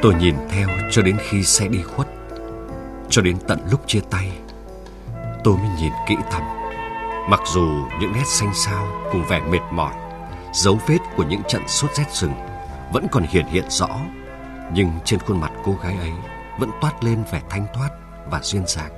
Tôi nhìn theo cho đến khi xe đi khuất. Cho đến tận lúc chia tay, tôi mới nhìn kỹ thắm. Mặc dù những nét xanh xao cùng vẻ mệt mỏi, dấu vết của những trận sốt rét rừng vẫn còn hiện rõ, nhưng trên khuôn mặt cô gái ấy vẫn toát lên vẻ thanh thoát và duyên dáng.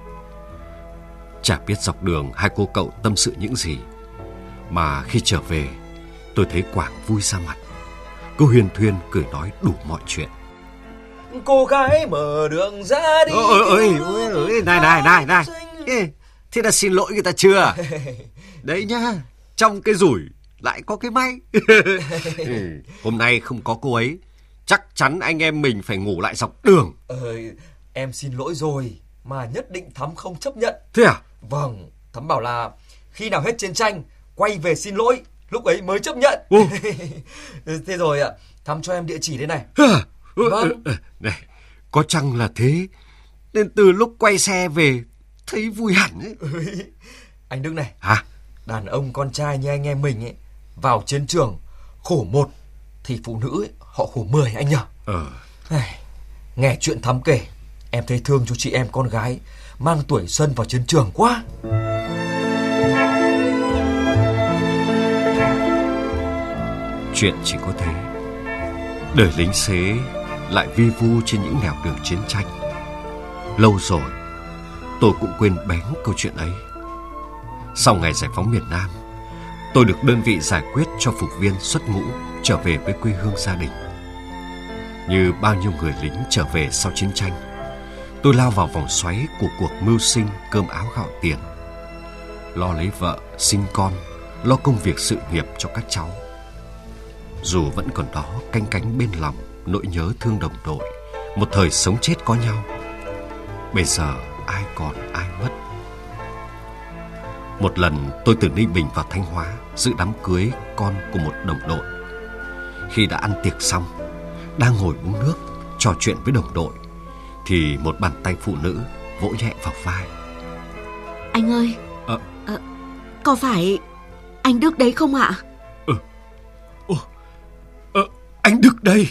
Chả biết dọc đường hai cô cậu tâm sự những gì, mà khi trở về tôi thấy Quảng vui ra mặt. Cô huyên thuyên cười nói đủ mọi chuyện. Cô gái mở đường ra đi. Này. Thế đã xin lỗi người ta chưa? Đấy nhá, trong cái rủi lại có cái may. Hôm nay không có cô ấy, chắc chắn anh em mình phải ngủ lại dọc đường. Em xin lỗi rồi, mà nhất định Thắm không chấp nhận. Thế à? Vâng, Thắm bảo là khi nào hết chiến tranh quay về xin lỗi, lúc ấy mới chấp nhận. Thế rồi ạ, Thắm cho em địa chỉ đây này. Vâng. Này, có chăng là thế nên từ lúc quay xe về thấy vui hẳn ấy. Anh Đức này. Hả? Đàn ông con trai như anh em mình ấy, vào chiến trường khổ một thì phụ nữ ấy, họ khổ 10 anh nhỉ. Nghe chuyện Thắm kể, em thấy thương cho chị em con gái mang tuổi xuân vào chiến trường quá. Chuyện chỉ có thế. Đời lính xế lại vi vu trên những nẻo đường chiến tranh. Lâu rồi tôi cũng quên bén câu chuyện ấy. Sau ngày giải phóng miền Nam, tôi được đơn vị giải quyết cho phục viên xuất ngũ trở về với quê hương gia đình. Như bao nhiêu người lính trở về sau chiến tranh, tôi lao vào vòng xoáy của cuộc mưu sinh cơm áo gạo tiền, lo lấy vợ, sinh con, lo công việc sự nghiệp cho các cháu. Dù vẫn còn đó canh cánh bên lòng nỗi nhớ thương đồng đội, một thời sống chết có nhau. Bây giờ ai còn ai mất. Một lần tôi từ Ninh Bình vào Thanh Hóa dự đám cưới con của một đồng đội. Khi đã ăn tiệc xong, đang ngồi uống nước trò chuyện với đồng đội, thì một bàn tay phụ nữ vỗ nhẹ vào vai. Anh ơi, có phải anh Đức đấy không ạ? Anh Đức đây.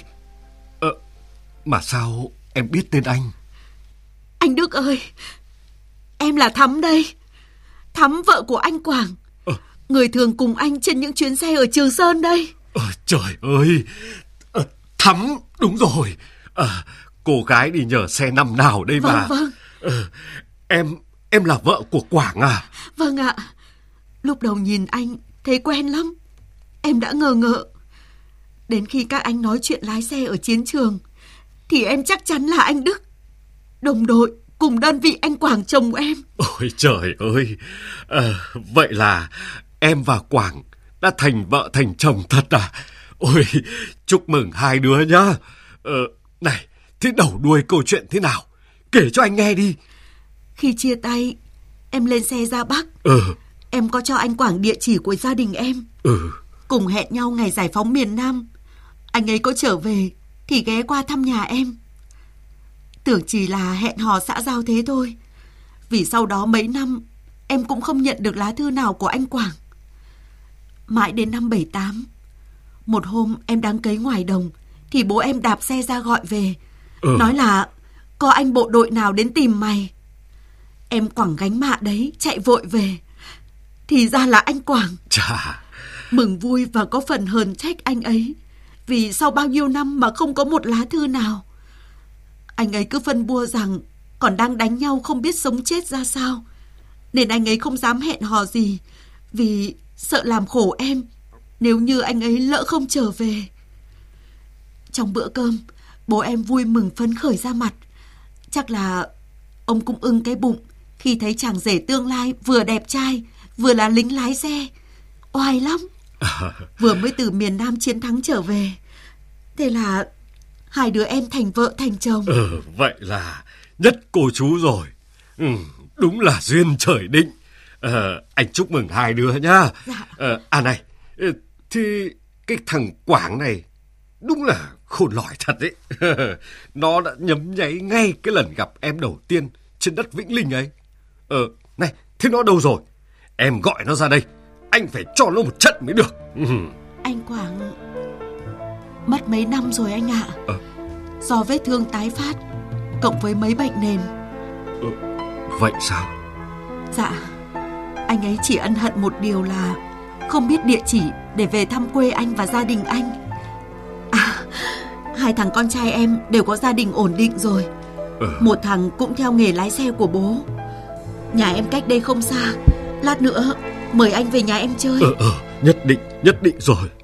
Mà sao em biết tên anh? Anh Đức ơi, em là Thắm đây. Thắm vợ của anh Quảng, người thường cùng anh trên những chuyến xe ở Trường Sơn đây. Trời ơi, Thắm, đúng rồi. Cô gái đi nhờ xe năm nào đây mà. Vâng. Em là vợ của Quảng à? Vâng ạ. Lúc đầu nhìn anh thấy quen lắm, em đã ngờ ngợ. Đến khi các anh nói chuyện lái xe ở chiến trường thì em chắc chắn là anh Đức, đồng đội cùng đơn vị anh Quảng chồng em. Ôi trời ơi, vậy là em và Quảng đã thành vợ thành chồng thật à? Ôi, chúc mừng hai đứa nhá. Này, thế đầu đuôi câu chuyện thế nào? Kể cho anh nghe đi. Khi chia tay, em lên xe ra Bắc. Em có cho anh Quảng địa chỉ của gia đình em. Cùng hẹn nhau ngày giải phóng miền Nam. Anh ấy có trở về thì ghé qua thăm nhà em. Tưởng chỉ là hẹn hò xã giao thế thôi, vì sau đó mấy năm em cũng không nhận được lá thư nào của anh Quảng. Mãi đến năm 78, một hôm em đang cấy ngoài đồng thì bố em đạp xe ra gọi về, nói là có anh bộ đội nào đến tìm mày. Em quẳng gánh mạ đấy chạy vội về, thì ra là anh Quảng. Chà. Mừng vui và có phần hờn trách anh ấy, vì sau bao nhiêu năm mà không có một lá thư nào. Anh ấy cứ phân bua rằng còn đang đánh nhau không biết sống chết ra sao, nên anh ấy không dám hẹn hò gì, vì sợ làm khổ em nếu như anh ấy lỡ không trở về. Trong bữa cơm, bố em vui mừng phấn khởi ra mặt. Chắc là ông cũng ưng cái bụng khi thấy chàng rể tương lai vừa đẹp trai vừa là lính lái xe, oai lắm. Vừa mới từ miền Nam chiến thắng trở về. Thế là hai đứa em thành vợ thành chồng. Vậy là nhất cô chú rồi. Đúng là duyên trời định. Anh chúc mừng hai đứa nhá. Dạ. Này, thì cái thằng Quảng này đúng là khôn lỏi thật đấy. Nó đã nhấm nháy ngay cái lần gặp em đầu tiên trên đất Vĩnh Linh ấy. Này, thế nó đâu rồi? Em gọi nó ra đây, anh phải cho nó một trận mới được. Anh Quảng mất mấy năm rồi anh ạ. do vết thương tái phát, cộng với mấy bệnh nền. Vậy sao? Dạ, anh ấy chỉ ân hận một điều là không biết địa chỉ để về thăm quê anh và gia đình anh. Hai thằng con trai em đều có gia đình ổn định rồi. Một thằng cũng theo nghề lái xe của bố. Nhà em cách đây không xa, lát nữa mời anh về nhà em chơi. Nhất định rồi.